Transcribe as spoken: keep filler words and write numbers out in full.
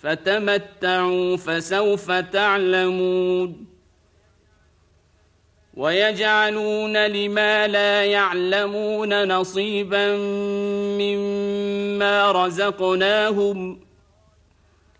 فتمتعوا فسوف تعلمون ويجعلون لما لا يعلمون نصيبا مما رزقناهم